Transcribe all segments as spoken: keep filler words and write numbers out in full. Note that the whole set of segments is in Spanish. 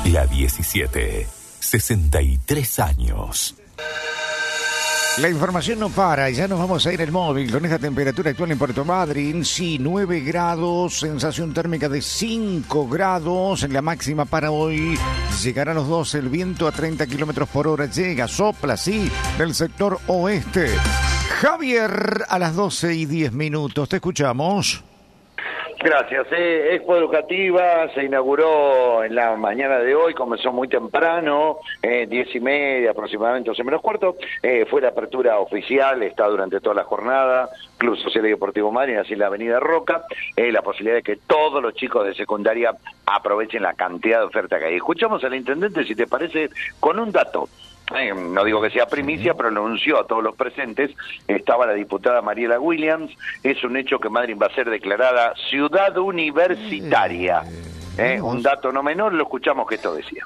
La diecisiete, sesenta y tres años. La información no para y ya nos vamos a ir al móvil con esta temperatura actual en Puerto Madryn. Sí, nueve grados, sensación térmica de cinco grados en la máxima para hoy. Llegará a los doce, el viento a treinta kilómetros por hora llega, sopla, sí, del sector oeste. Javier, a las doce y diez minutos, te escuchamos. Gracias. Eh, Expo Educativa se inauguró en la mañana de hoy, comenzó muy temprano, eh, diez y media aproximadamente, once menos cuarto. Eh, fue la apertura oficial, está durante toda la jornada, Club Social y Deportivo Madryn, así en la Avenida Roca. Eh, la posibilidad de que todos los chicos de secundaria aprovechen la cantidad de oferta que hay. Escuchamos al intendente, si te parece, con un dato. Eh, no digo que sea primicia, pero lo anunció a todos los presentes. Estaba la diputada Mariela Williams. Es un hecho que Madryn va a ser declarada ciudad universitaria. Eh, un dato no menor, lo escuchamos que esto decía.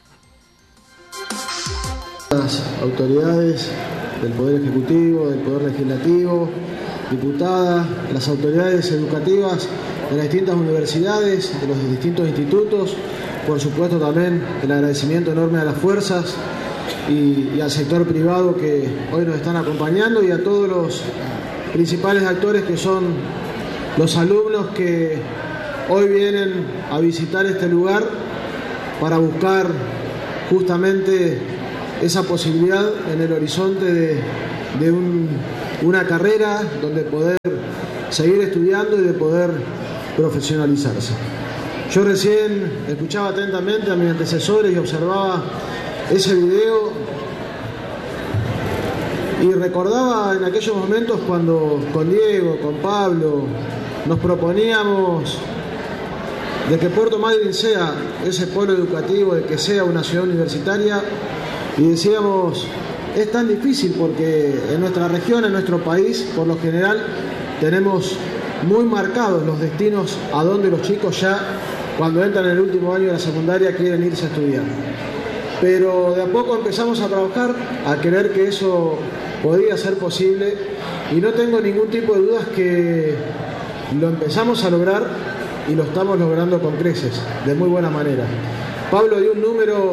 Las autoridades del Poder Ejecutivo, del Poder Legislativo, diputadas, las autoridades educativas de las distintas universidades, de los distintos institutos, por supuesto también el agradecimiento enorme a las fuerzas Y, y al sector privado que hoy nos están acompañando y a todos los principales actores que son los alumnos que hoy vienen a visitar este lugar para buscar justamente esa posibilidad en el horizonte de, de un, una carrera donde poder seguir estudiando y de poder profesionalizarse. Yo recién escuchaba atentamente a mis antecesores y observaba ese video y recordaba en aquellos momentos cuando con Diego, con Pablo, nos proponíamos de que Puerto Madryn sea ese polo educativo, de que sea una ciudad universitaria, y decíamos, es tan difícil porque en nuestra región, en nuestro país, por lo general, tenemos muy marcados los destinos a donde los chicos ya, cuando entran en el último año de la secundaria, quieren irse a estudiar. Pero de a poco empezamos a trabajar, a creer que eso podía ser posible, y no tengo ningún tipo de dudas que lo empezamos a lograr y lo estamos logrando con creces, de muy buena manera. Pablo dio un número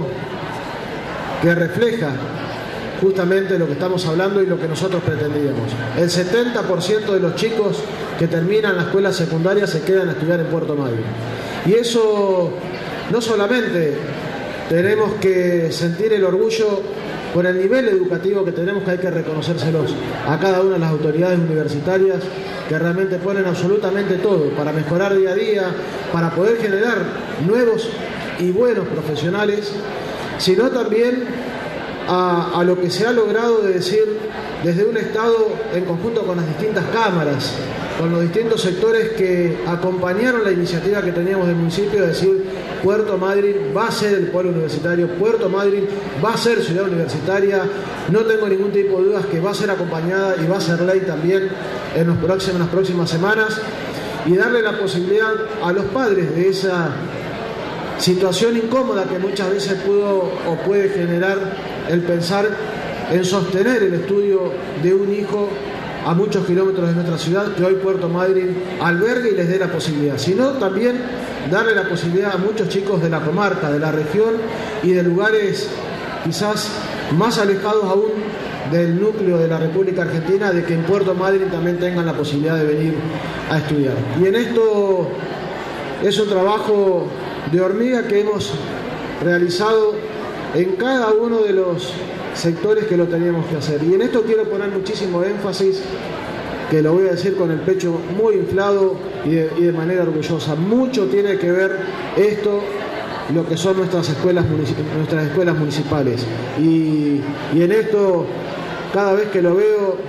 que refleja justamente lo que estamos hablando y lo que nosotros pretendíamos. El setenta por ciento de los chicos que terminan la escuela secundaria se quedan a estudiar en Puerto Madryn. Y eso no solamente tenemos que sentir el orgullo por el nivel educativo que tenemos, que hay que reconocérselos a cada una de las autoridades universitarias que realmente ponen absolutamente todo para mejorar día a día, para poder generar nuevos y buenos profesionales, sino también a, a lo que se ha logrado de decir desde un Estado en conjunto con las distintas cámaras, con los distintos sectores que acompañaron la iniciativa que teníamos del municipio de decir Puerto Madryn va a ser el polo universitario, Puerto Madryn va a ser ciudad universitaria. No tengo ningún tipo de dudas que va a ser acompañada y va a ser ley también en, los próximos, en las próximas semanas, y darle la posibilidad a los padres de esa situación incómoda que muchas veces pudo o puede generar el pensar en sostener el estudio de un hijo a muchos kilómetros de nuestra ciudad, que hoy Puerto Madryn albergue y les dé la posibilidad, sino también darle la posibilidad a muchos chicos de la comarca, de la región y de lugares quizás más alejados aún del núcleo de la República Argentina, de que en Puerto Madryn también tengan la posibilidad de venir a estudiar. Y en esto es un trabajo de hormiga que hemos realizado en cada uno de los sectores que lo teníamos que hacer. Y en esto quiero poner muchísimo énfasis, que lo voy a decir con el pecho muy inflado y de, y de manera orgullosa. Mucho tiene que ver esto, lo que son nuestras escuelas, nuestras escuelas municipales. Y, y en esto, cada vez que lo veo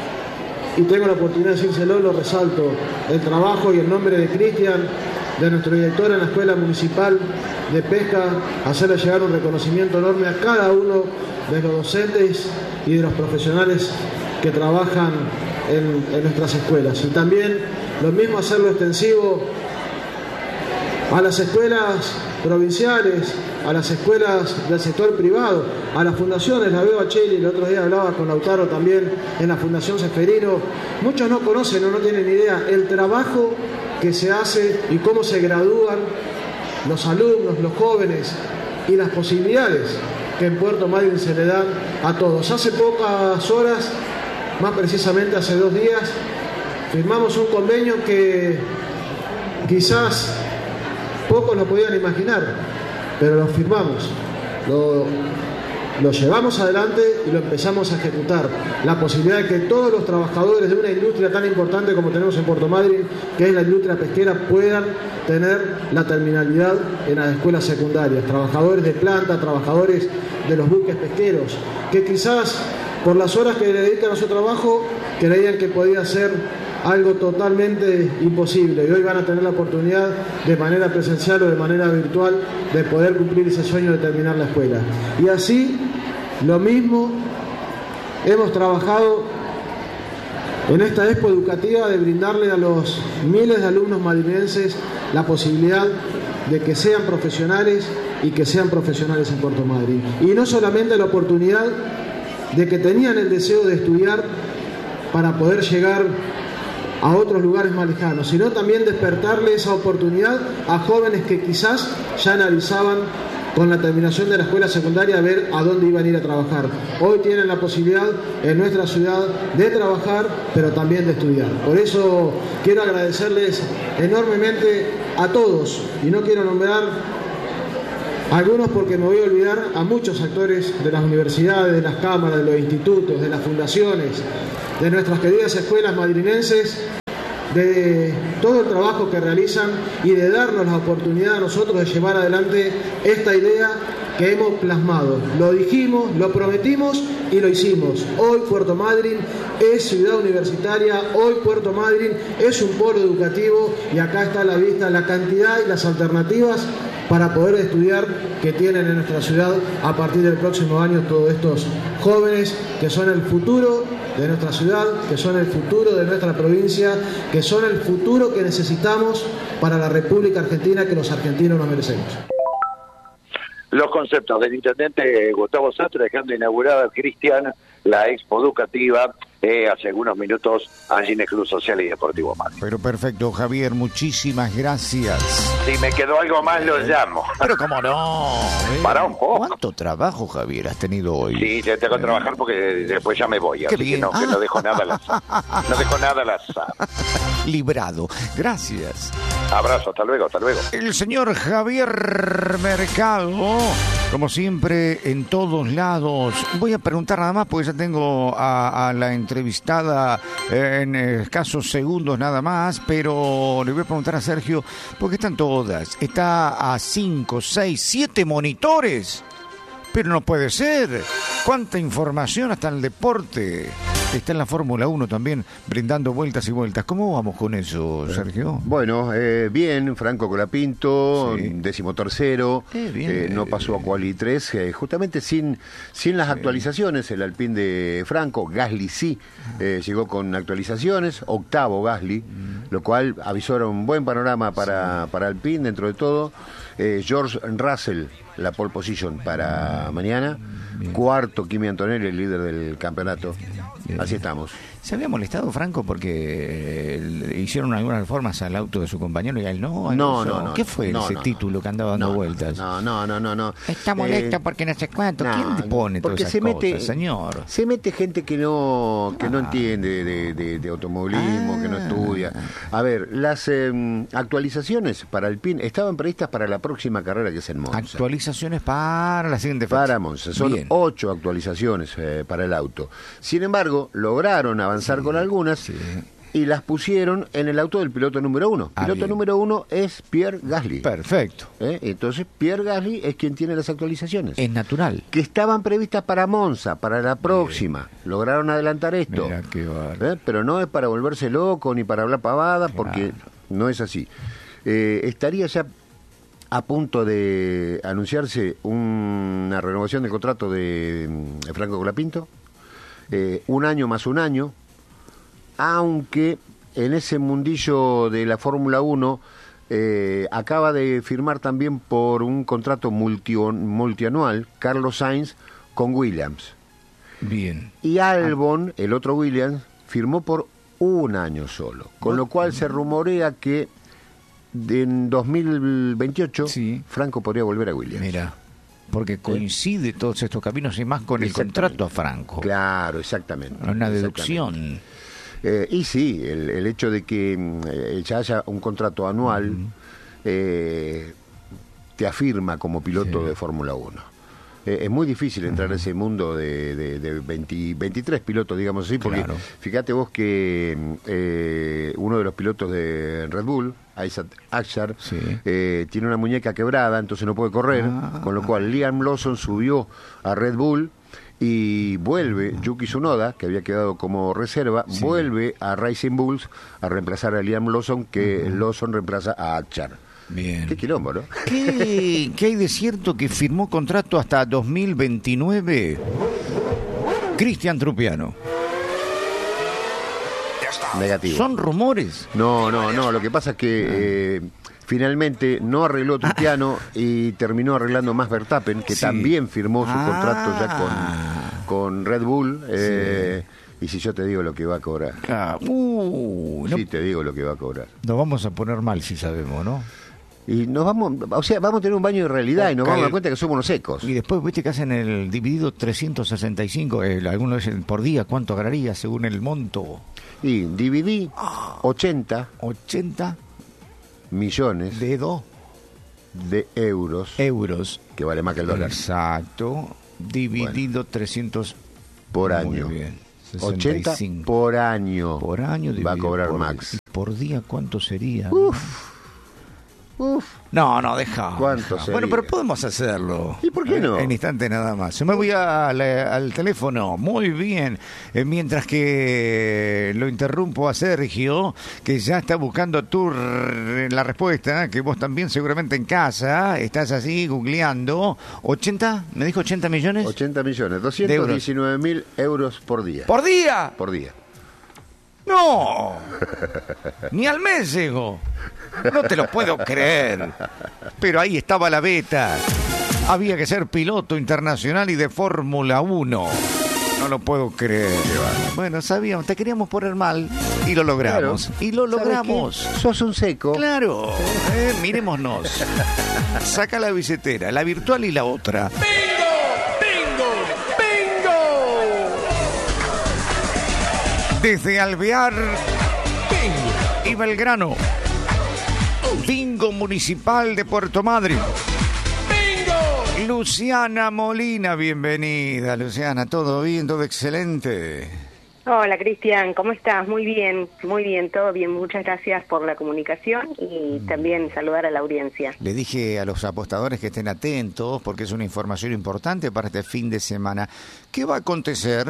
y tengo la oportunidad de decírselo, lo resalto. El trabajo y el nombre de Cristian, de nuestro director en la Escuela Municipal de Pesca, hacerle llegar un reconocimiento enorme a cada uno de los docentes y de los profesionales que trabajan en, en nuestras escuelas. Y también lo mismo hacerlo extensivo a las escuelas provinciales, a las escuelas del sector privado, a las fundaciones. La veo a Cheli, el otro día hablaba con Lautaro también en la Fundación Ceferino. Muchos no conocen o no tienen idea el trabajo que se hace y cómo se gradúan los alumnos, los jóvenes, y las posibilidades que en Puerto Madryn se le dan a todos. Hace pocas horas, más precisamente hace dos días, firmamos un convenio que quizás pocos lo podían imaginar, pero lo firmamos, lo, lo llevamos adelante y lo empezamos a ejecutar. La posibilidad de que todos los trabajadores de una industria tan importante como tenemos en Puerto Madryn, que es la industria pesquera, puedan tener la terminalidad en las escuelas secundarias. Trabajadores de planta, trabajadores de los buques pesqueros, que quizás por las horas que le dedican a su trabajo creían que podía ser algo totalmente imposible, y hoy van a tener la oportunidad de manera presencial o de manera virtual de poder cumplir ese sueño de terminar la escuela. Y así, lo mismo, hemos trabajado en esta expo educativa de brindarle a los miles de alumnos madrinenses la posibilidad de que sean profesionales y que sean profesionales en Puerto Madryn. Y no solamente la oportunidad de que tenían el deseo de estudiar para poder llegar a otros lugares más lejanos, sino también despertarle esa oportunidad a jóvenes que quizás ya analizaban con la terminación de la escuela secundaria a ver a dónde iban a ir a trabajar. Hoy tienen la posibilidad en nuestra ciudad de trabajar, pero también de estudiar. Por eso quiero agradecerles enormemente a todos, y no quiero nombrar algunos porque me voy a olvidar a muchos actores de las universidades, de las cámaras, de los institutos, de las fundaciones, de nuestras queridas escuelas madrinenses, de todo el trabajo que realizan y de darnos la oportunidad a nosotros de llevar adelante esta idea que hemos plasmado. Lo dijimos, lo prometimos y lo hicimos. Hoy Puerto Madryn es ciudad universitaria, hoy Puerto Madryn es un polo educativo, y acá está a la vista la cantidad y las alternativas para poder estudiar que tienen en nuestra ciudad a partir del próximo año todos estos jóvenes que son el futuro de nuestra ciudad, que son el futuro de nuestra provincia, que son el futuro que necesitamos para la República Argentina, que los argentinos nos merecemos. Los conceptos del intendente Gustavo Sastre, dejando inaugurada, Cristian, la expo educativa, eh, hace algunos minutos allí en el Club Social y Deportivo Madryn. Pero perfecto, Javier, muchísimas gracias. Si me quedó algo más, lo llamo. Pero cómo no. ¿Eh? Para un poco. ¿Cuánto trabajo, Javier, has tenido hoy? Sí, te tengo que trabajar porque después ya me voy. Qué así bien. que no, que no dejo nada al azar. No dejo nada al azar. Librado. Gracias. Abrazo, hasta luego, hasta luego. El señor Javier Mercado, como siempre, en todos lados. Voy a preguntar nada más porque ya tengo a, a la entrevistada en escasos segundos nada más, pero le voy a preguntar a Sergio, ¿por qué están todas? Está a cinco, seis, siete monitores. Pero no puede ser. ¿Cuánta información hasta en el deporte? Está en la Fórmula uno también, brindando vueltas y vueltas. ¿Cómo vamos con eso, Sergio? Bueno, eh, bien, Franco Colapinto, sí. décimo tercero, eh, bien, eh, no pasó a Quali tres, eh, justamente sin, sin las sí. actualizaciones. El Alpine de Franco, Gasly sí, eh, llegó con actualizaciones, octavo Gasly, mm. lo cual avisora un buen panorama para, sí. para Alpine dentro de todo. Eh, George Russell, la pole position para mañana. Bien. Cuarto, Kimi Antonelli, el líder del campeonato. Bien. Así estamos. ¿Se había molestado Franco porque le hicieron algunas reformas al auto de su compañero y a él no? No, no, no. ¿Qué fue no, ese no, título no, que andaba dando no, vueltas? No, no, no, no, no. Está molesto eh, porque no sé cuánto. No, ¿Quién te pone todas esas se mete, cosas, señor? Se mete gente que no que ah. no entiende de, de, de automovilismo, ah. que no estudia. A ver, las eh, actualizaciones para Alpine estaban previstas para la próxima carrera, que es en Monza. Actualizaciones para la siguiente fecha. Para Monza. Son Bien. ocho actualizaciones eh, para el auto. Sin embargo, lograron avanzar sí. con algunas. Sí. Y las pusieron en el auto del piloto número uno. El piloto ah, número uno es Pierre Gasly. Perfecto. ¿Eh? Entonces, Pierre Gasly es quien tiene las actualizaciones. Es natural. Que estaban previstas para Monza, para la próxima. Bien. Lograron adelantar esto. Mira qué ¿Eh? Pero no es para volverse loco ni para hablar pavada, claro. porque no es así. Eh, estaría ya a punto de anunciarse un, una renovación del contrato de, de Franco Colapinto. Eh, un año más un año. Aunque en ese mundillo de la Fórmula uno eh, acaba de firmar también por un contrato multi, multianual Carlos Sainz con Williams. Bien. Y Albon, el otro Williams, firmó por un año solo. Con lo cual se rumorea que en dos mil veintiocho sí. Franco podría volver a Williams. Mira. Porque coincide todos estos caminos y más con el contrato a Franco. Claro, exactamente. Una deducción. Eh, y sí, el, el hecho de que eh, ya haya un contrato anual uh-huh. eh, te afirma como piloto sí. de Fórmula uno. Eh, es muy difícil entrar uh-huh. a ese mundo de, de, de veinte, veintitrés pilotos, digamos así, porque claro. fíjate vos que eh, uno de los pilotos de Red Bull, Isaac Ashar, sí. eh, tiene una muñeca quebrada, entonces no puede correr, ah. con lo cual Liam Lawson subió a Red Bull y vuelve Yuki Tsunoda, que había quedado como reserva, sí. vuelve a Racing Bulls a reemplazar a Liam Lawson, que uh-huh. Lawson reemplaza a Ashar. Bien. Qué quilombo, ¿no? ¿Qué, ¿Qué hay de cierto que firmó contrato hasta dos mil veintinueve? Cristian Trupiano. Negativo. ¿Son rumores? No, no, no. Lo que pasa es que eh, finalmente no arregló Trupiano ah. y terminó arreglando Max Verstappen, que sí. también firmó su ah. contrato ya con, con Red Bull. Eh, sí. Y si yo te digo lo que va a cobrar. Ah, uh, sí, no, te digo lo que va a cobrar. Nos vamos a poner mal si sabemos, ¿no? Y nos vamos, o sea, vamos a tener un baño de realidad okay. y nos vamos a dar cuenta que somos unos secos. Y después, viste que hacen el dividido trescientos sesenta y cinco, eh, algunos dicen por día, ¿cuánto agarraría según el monto? Y dividí ah, ochenta ochenta millones de do de euros. Euros. Que vale más que el dólar. Exacto. Dividido bueno. trescientos por año. Muy bien. ochenta por año. Por año va a cobrar por, Max. Por día, ¿cuánto sería? Uf. Uf. No, no, deja. ¿Cuánto deja. Bueno, pero podemos hacerlo. ¿Y por qué no? En, en instante nada más. Yo me voy a, al, al teléfono. Muy bien. Eh, mientras que lo interrumpo a Sergio, que ya está buscando tu la respuesta, que vos también seguramente en casa estás así googleando. ¿ochenta? ¿Me dijo ochenta millones? ochenta millones. doscientos diecinueve mil euros por día. ¿Por día? Por día. No. Ni al mes llegó. No te lo puedo creer. Pero ahí estaba la beta. Había que ser piloto internacional y de Fórmula uno. No lo puedo creer. Bueno, sabíamos, te queríamos poner mal y lo logramos. Claro. Y lo logramos. Sos un seco. Claro. Eh, mirémonos. Saca la billetera, la virtual y la otra. ¡Bingo! ¡Bingo! ¡Bingo! Desde Alvear Bingo. Y Belgrano. Bingo Municipal de Puerto Madryn. ¡Bingo! Luciana Molina, bienvenida. Luciana, ¿todo bien? ¿Todo excelente? Hola, Cristian, ¿cómo estás? Muy bien, muy bien, todo bien. Muchas gracias por la comunicación y mm. también saludar a la audiencia. Le dije a los apostadores que estén atentos porque es una información importante para este fin de semana. ¿Qué va a acontecer?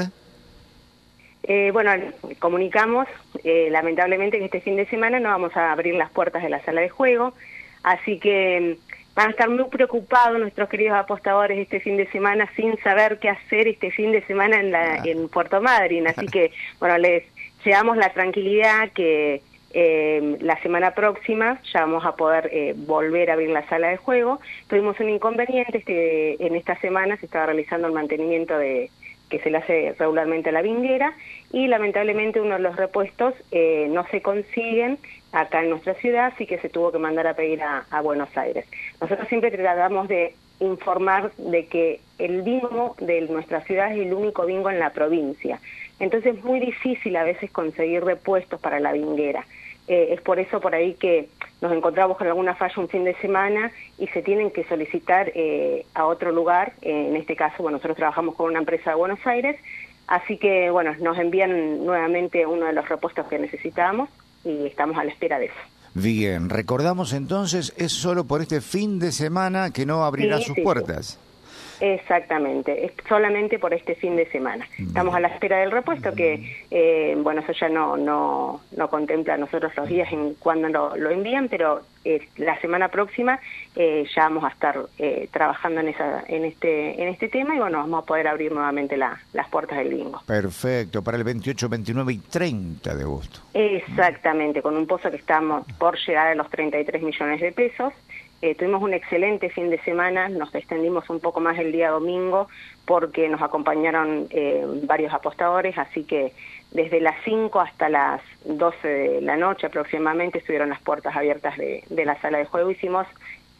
Eh, bueno, comunicamos eh, lamentablemente que este fin de semana no vamos a abrir las puertas de la sala de juego, así que van a estar muy preocupados nuestros queridos apostadores este fin de semana sin saber qué hacer este fin de semana en, la, en Puerto Madryn, así que bueno, les llevamos la tranquilidad que eh, la semana próxima ya vamos a poder eh, volver a abrir la sala de juego. Tuvimos un inconveniente, este, en esta semana se estaba realizando el mantenimiento de que se le hace regularmente a la vinguera, y lamentablemente uno de los repuestos eh, no se consiguen acá en nuestra ciudad, así que se tuvo que mandar a pedir a, a Buenos Aires. Nosotros siempre tratamos de informar de que el bingo de nuestra ciudad es el único bingo en la provincia, entonces es muy difícil a veces conseguir repuestos para la vinguera. Eh, es por eso por ahí que nos encontramos con alguna falla un fin de semana y se tienen que solicitar eh, a otro lugar. Eh, en este caso, bueno, nosotros trabajamos con una empresa de Buenos Aires, así que, bueno, nos envían nuevamente uno de los repuestos que necesitábamos y estamos a la espera de eso. Bien, recordamos entonces, es solo por este fin de semana que no abrirá sí, sus sí, puertas. Sí. Exactamente, es solamente por este fin de semana. Estamos a la espera del repuesto que, eh, bueno, eso ya no no no contempla a nosotros los días en cuando lo, lo envían, pero eh, la semana próxima eh, ya vamos a estar eh, trabajando en esa en este en este tema y bueno, vamos a poder abrir nuevamente la, las puertas del bingo. Perfecto, para el veintiocho, veintinueve y treinta de agosto. Exactamente, con un pozo que estamos por llegar a los treinta y tres millones de pesos. Eh, tuvimos un excelente fin de semana, nos extendimos un poco más el día domingo porque nos acompañaron eh, varios apostadores, así que desde las cinco hasta las doce de la noche aproximadamente estuvieron las puertas abiertas de, de la sala de juego. Hicimos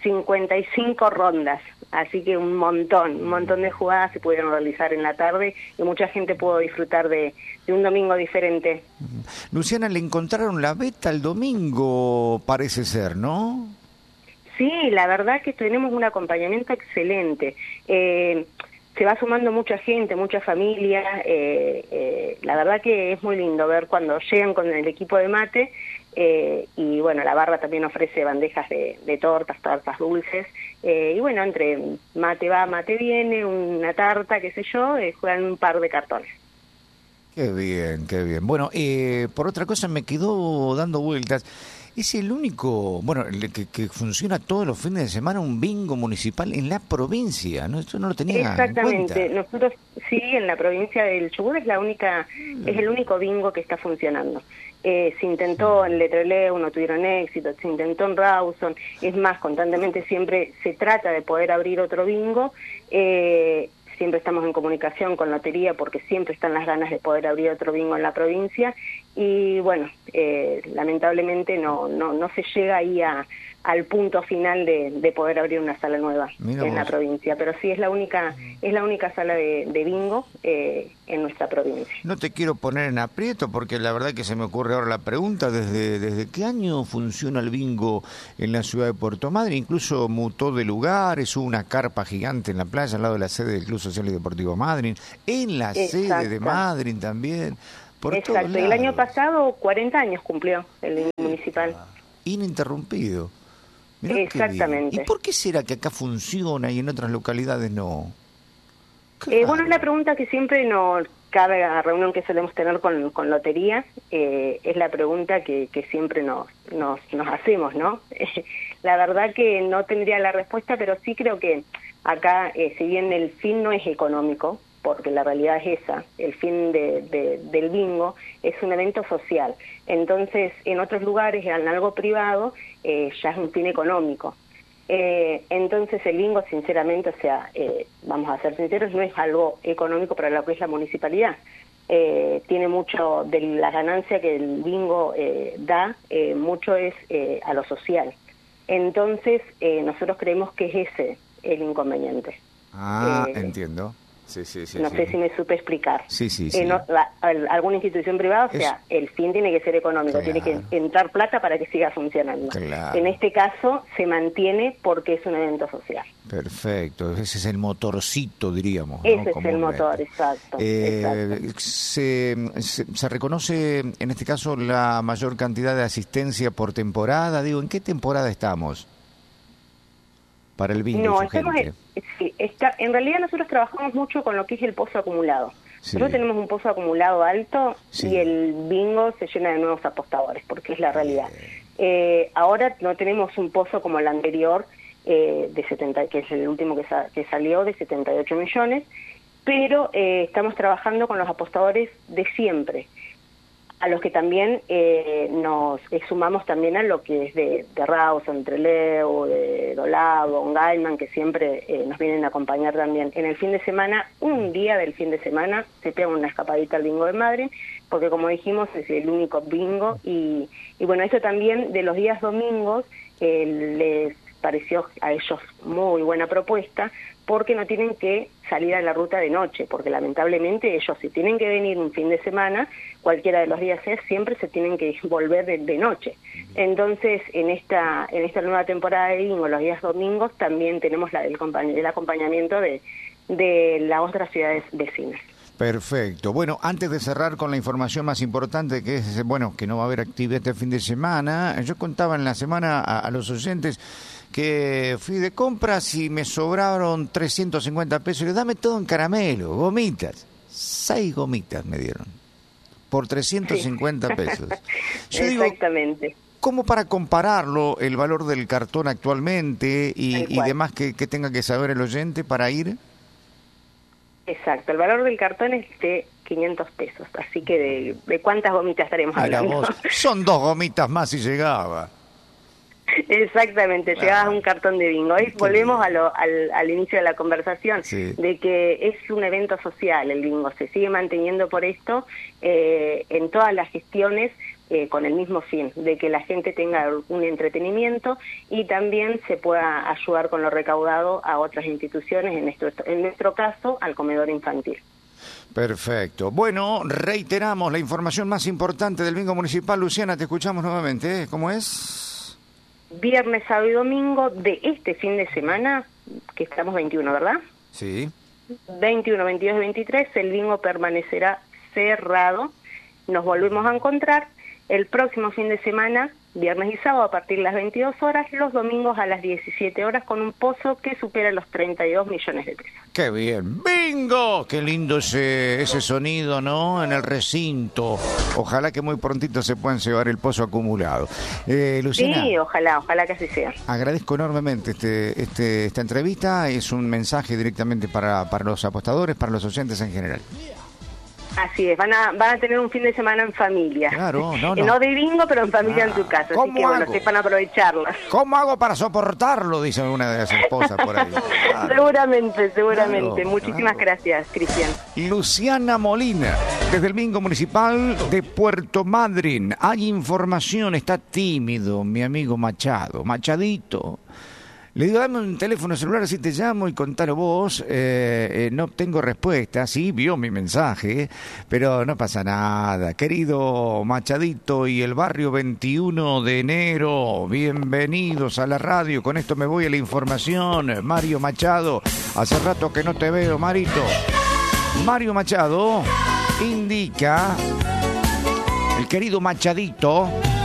cincuenta y cinco rondas, así que un montón, un montón de jugadas se pudieron realizar en la tarde y mucha gente pudo disfrutar de, de un domingo diferente. Luciana, le encontraron la beta el domingo, parece ser, ¿no? Sí, la verdad que tenemos un acompañamiento excelente. Eh, se va sumando mucha gente, mucha familia. Eh, eh, la verdad que es muy lindo ver cuando llegan con el equipo de mate. Eh, y bueno, la barra también ofrece bandejas de, de tortas, tartas dulces. Eh, y bueno, entre mate va, mate viene, una tarta, qué sé yo, eh, juegan un par de cartones. Qué bien, qué bien. Bueno, eh, por otra cosa me quedó dando vueltas. Es el único, bueno, el que, que funciona todos los fines de semana, un bingo municipal en la provincia, ¿no? Esto no lo tenía Exactamente. en cuenta. Nosotros sí, en la provincia del Chubut es la única, es el único bingo que está funcionando. Eh, se intentó en Letreleu, no tuvieron éxito, se intentó en Rawson, es más, constantemente siempre se trata de poder abrir otro bingo. Eh, siempre estamos en comunicación con Lotería porque siempre están las ganas de poder abrir otro bingo en la provincia y bueno, eh, lamentablemente no, no, no se llega ahí a, al punto final de, de poder abrir una sala nueva Mira en vos. la provincia, pero sí es la única, es la única sala de, de bingo eh, en nuestra provincia. No te quiero poner en aprieto porque la verdad que se me ocurre ahora la pregunta, ¿desde, desde qué año funciona el bingo en la ciudad de Puerto Madryn? Incluso mutó de lugar, es una carpa gigante en la playa al lado de la sede del Club Social y Deportivo Madryn, en la Exacto. sede de Madryn también, por todos Exacto, y el lados. año pasado cuarenta años cumplió el bingo municipal. Ininterrumpido. Mirá qué Exactamente. bien. ¿Y por qué será que acá funciona y en otras localidades no? Eh, bueno, es la pregunta que siempre nos cabe a la reunión que solemos tener con, con Lotería, eh, es la pregunta que, que siempre nos, nos, nos hacemos, ¿no? La verdad que no tendría la respuesta, pero sí creo que acá, eh, si bien el fin no es económico, porque la realidad es esa, el fin de, de, del bingo es un evento social. Entonces, en otros lugares, en algo privado, eh, ya es un fin económico. Eh, entonces, el bingo, sinceramente, o sea, eh, vamos a ser sinceros, no es algo económico para lo que es la municipalidad. Eh, tiene mucho de la ganancia que el bingo eh, da, eh, mucho es eh, a lo social. Entonces, eh, nosotros creemos que es ese el inconveniente. Ah, Eh, entiendo. Sí, sí, sí. no sí. sé si me supe explicar. Sí, sí, Eh, sí. no, la- al- alguna institución privada, o Es- sea, el fin tiene que ser económico, Claro. tiene que entrar plata para que siga funcionando. Claro. En este caso se mantiene porque es un evento social. Perfecto, ese es el motorcito, diríamos. ¿no? Ese es el Comúnmente. motor, exacto. Eh, exacto. se, se, se reconoce, en este caso, la mayor cantidad de asistencia por temporada. Digo, ¿en qué temporada estamos para el bingo? No, y su estamos gente? en, sí, está, en realidad nosotros trabajamos mucho con lo que es el pozo acumulado. Sí. Nosotros tenemos un pozo acumulado alto Sí. y el bingo se llena de nuevos apostadores, porque es la realidad. Eh, ahora no tenemos un pozo como el anterior, eh, de setenta, que es el último que, sa- que salió, de setenta y ocho millones, pero eh, estamos trabajando con los apostadores de siempre, a los que también eh, nos eh, sumamos también a lo que es de, de Rawson, Trelew, de Dolabo, Gaiman, que siempre eh, nos vienen a acompañar también. En el fin de semana, un día del fin de semana, se pega una escapadita al bingo de Madryn, porque como dijimos, es el único bingo, y, y bueno, eso también de los días domingos eh, les pareció a ellos muy buena propuesta, porque no tienen que salir a la ruta de noche, porque lamentablemente ellos si tienen que venir un fin de semana, cualquiera de los días es, siempre se tienen que volver de, de noche. Entonces, en esta en esta nueva temporada de bingo, los días domingos, también tenemos la del compañ- el acompañamiento de, de las otras ciudades vecinas. Perfecto. Bueno, antes de cerrar con la información más importante, que es, bueno, que no va a haber actividad este fin de semana, yo contaba en la semana a, a los oyentes que fui de compras y me sobraron trescientos cincuenta pesos. Y le dame todo en caramelo, gomitas. Seis gomitas me dieron por trescientos cincuenta pesos. Yo digo, Exactamente. ¿cómo para compararlo el valor del cartón actualmente Tal y, y cual. demás que, que tenga que saber el oyente para ir? Exacto, el valor del cartón es de quinientos pesos, así que de, de cuántas gomitas estaremos A la hablando. voz. Son dos gomitas más y llegaba. Exactamente, llegabas a un cartón de bingo. Ahí Qué volvemos bien. a lo- al, al inicio de la conversación, Sí. de que es un evento social el bingo, se sigue manteniendo por esto eh, en todas las gestiones. eh, con el mismo fin, de que la gente tenga un entretenimiento y también se pueda ayudar con lo recaudado a otras instituciones, en nuestro, en nuestro caso, al comedor infantil. Perfecto. Bueno, reiteramos la información más importante del bingo municipal. Luciana, te escuchamos nuevamente. ¿Cómo es? Viernes, sábado y domingo de este fin de semana, que estamos veintiuno, ¿verdad? Sí. veintiuno, veintidós y veintitrés, el bingo permanecerá cerrado. Nos volvemos a encontrar el próximo fin de semana, viernes y sábado a partir de las veintidós horas, los domingos a las diecisiete horas, con un pozo que supera los treinta y dos millones de pesos. ¡Qué bien! ¡Bingo! ¡Qué lindo ese, ese sonido, ¿no? En el recinto. Ojalá que muy prontito se puedan llevar el pozo acumulado. Eh, Luciana, sí, ojalá, ojalá que así sea. Agradezco enormemente este, este, esta entrevista. Es un mensaje directamente para, para los apostadores, para los oyentes en general. Así es, van a van a tener un fin de semana en familia. Claro, no, no. no. No de bingo, pero en familia ah, en tu casa. Así que, bueno, sepan aprovecharlo. ¿Cómo hago para soportarlo? Dice una de las esposas por ahí. Claro. Seguramente, seguramente. Claro, Muchísimas claro. gracias, Cristian. Luciana Molina, desde el bingo municipal de Puerto Madryn. Hay información, está tímido mi amigo Machado. Machadito. Le digo, dame un teléfono celular, así te llamo y contalo vos. Eh, eh, no obtengo respuesta, sí, vio mi mensaje, pero no pasa nada. Querido Machadito y el barrio veintiuno de enero, bienvenidos a la radio. Con esto me voy a la información. Mario Machado, hace rato que no te veo, Marito. Mario Machado indica, el querido Machadito,